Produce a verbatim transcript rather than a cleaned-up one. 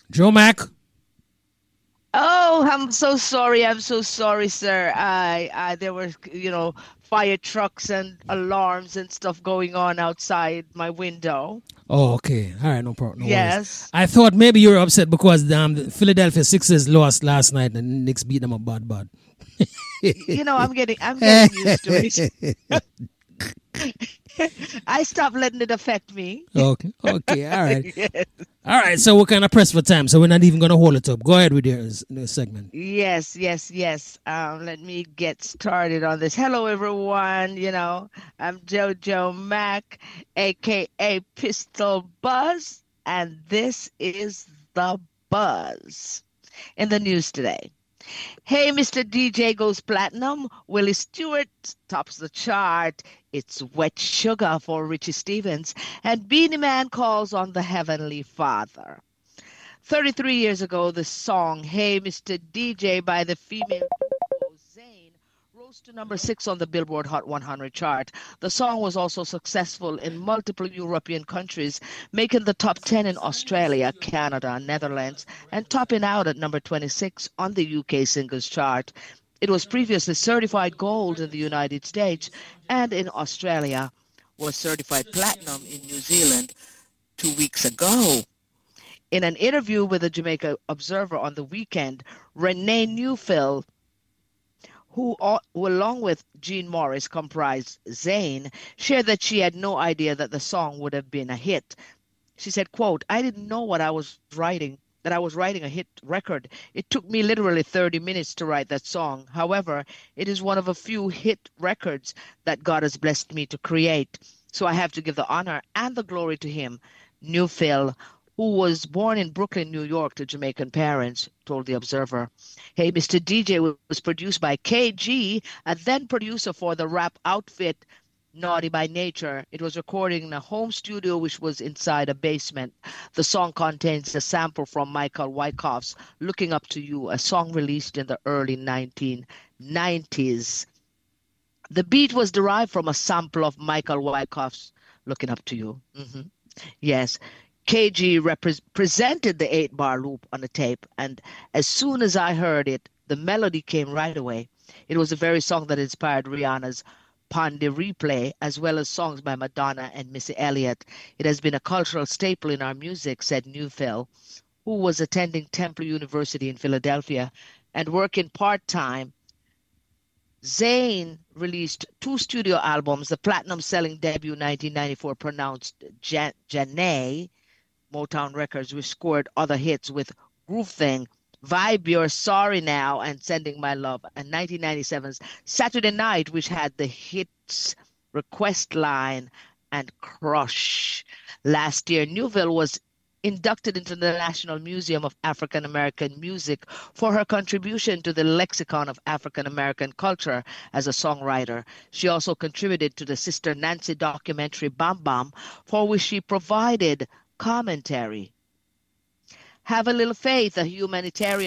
Joe Mac. Oh, I'm so sorry. I'm so sorry, sir. I, I, there were, you know, fire trucks and alarms and stuff going on outside my window. Oh, okay. All right, no problem, no worries. Yes. I thought maybe you were upset because um, the Philadelphia Sixers lost last night and the Knicks beat them a bad bad. You know, I'm getting, I'm getting used to it. I stopped letting it affect me. Okay, okay, all right. Yes. All right, so we're kind of pressed for time, so we're not even going to hold it up. Go ahead with your uh, segment. Yes, yes, yes. Um, let me get started on this. Hello, everyone. You know, I'm JoJo Mac, aka Pistol Buzz, and this is The Buzz. In the news today. Hey, mister D J goes platinum. Willie Stewart tops the chart. It's Wet Sugar for Richie Stevens. And Beanie Man calls on the Heavenly Father. thirty-three years ago, the song Hey mister D J by the female duo Zayn rose to number six on the Billboard Hot one hundred chart. The song was also successful in multiple European countries, making the top ten in Australia, Canada, Netherlands, and topping out at number twenty-six on the U K singles chart. It was previously certified gold in the United States and in Australia, was certified platinum in New Zealand two weeks ago. In an interview with the Jamaica Observer on the weekend, Renee Neufeld, who, who along with Gene Morris comprised Zayn, shared that she had no idea that the song would have been a hit. She said, quote, I didn't know what I was writing, that I was writing a hit record. It took me literally thirty minutes to write that song. However, it is one of a few hit records that God has blessed me to create. So I have to give the honor and the glory to him. Neufeld, who was born in Brooklyn, New York, to Jamaican parents, told the Observer. Hey, mister D J was produced by K G, a then producer for the rap outfit Naughty by Nature. It was recorded in a home studio which was inside a basement. The song contains a sample from Michael Wyckoff's Looking Up to You, a song released in the early nineteen nineties. The beat was derived from a sample of Michael Wyckoff's Looking Up to You. Mm-hmm. Yes. K G repre- presented the eight bar loop on the tape, and as soon as I heard it, the melody came right away. It was the very song that inspired Rihanna's Pon de Replay, as well as songs by Madonna and Missy Elliott. It has been a cultural staple in our music, said Neufeld, who was attending Temple University in Philadelphia and working part time. Zayn released two studio albums. The platinum-selling debut nineteen ninety-four pronounced Jan- Janae Motown Records, which scored other hits with Groove Thing, Vibe You're Sorry Now, and Sending My Love, and nineteen ninety-seven's Saturday Night, which had the hits Request Line and Crush. Last year, Newville was inducted into the National Museum of African American Music for her contribution to the lexicon of African American culture as a songwriter. She also contributed to the Sister Nancy documentary Bam Bam, for which she provided commentary. Have a Little Faith, a humanitarian